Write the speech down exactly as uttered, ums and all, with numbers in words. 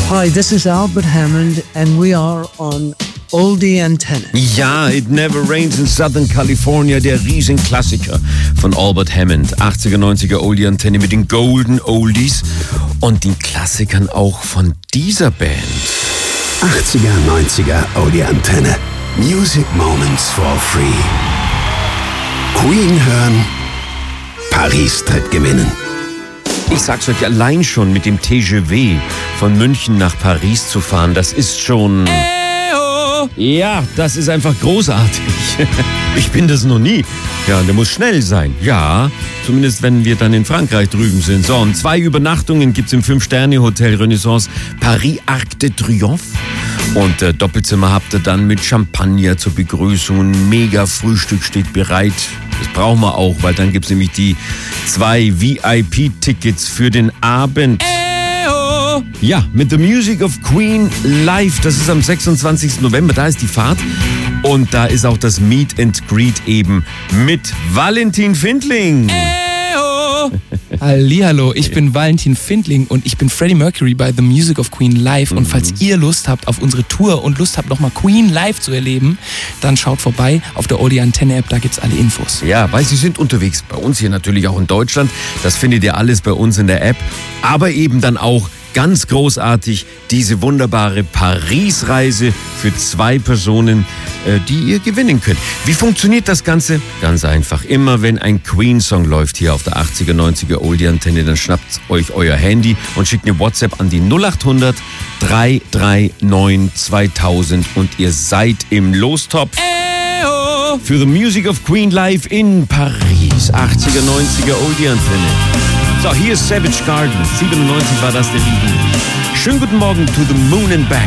Hi, this is Albert Hammond and we are on Oldie Antenne. Ja, It Never Rains in Southern California, der Riesenklassiker von Albert Hammond. achtziger, neunziger Oldie Antenne mit den Golden Oldies und den Klassikern auch von dieser Band. achtziger, neunziger Oldie Antenne. Music Moments for Free. Queen hören, Paris tritt gewinnen. Ich sag's euch, allein schon mit dem T G V von München nach Paris zu fahren, das ist schon... Ja, das ist einfach großartig. Ich bin das noch nie. Ja, und der muss schnell sein. Ja, zumindest wenn wir dann in Frankreich drüben sind. So, und zwei Übernachtungen gibt's im Fünf-Sterne-Hotel Renaissance Paris Arc de Triomphe. Und äh, Doppelzimmer habt ihr dann mit Champagner zur Begrüßung. Ein mega Frühstück steht bereit. Das brauchen wir auch, weil dann gibt's nämlich die zwei V I P-Tickets für den Abend. Ja, mit The Music of Queen live. Das ist am sechsundzwanzigsten November, da ist die Fahrt. Und da ist auch das Meet and Greet eben mit Valentin Findling. Hallihallo, ich bin Valentin Findling und ich bin Freddie Mercury bei The Music of Queen live. Und falls ihr Lust habt auf unsere Tour und Lust habt, nochmal Queen live zu erleben, dann schaut vorbei auf der Oldie Antenne App, da gibt's alle Infos. Ja, weil sie sind unterwegs bei uns hier natürlich auch in Deutschland. Das findet ihr alles bei uns in der App. Aber eben dann auch ganz großartig diese wunderbare Paris-Reise für zwei Personen, die ihr gewinnen könnt. Wie funktioniert das Ganze? Ganz einfach. Immer wenn ein Queen-Song läuft hier auf der achtziger, neunziger Oldie-Antenne, dann schnappt euch euer Handy und schickt eine WhatsApp an die null acht hundert, drei drei neun, zweitausend und ihr seid im Lostopf für The Music of Queen live in Paris. achtziger, neunziger Oldie-Antenne. So, hier ist Savage Garden. siebenundneunzig war das der Lied. Schönen guten Morgen to the moon and back.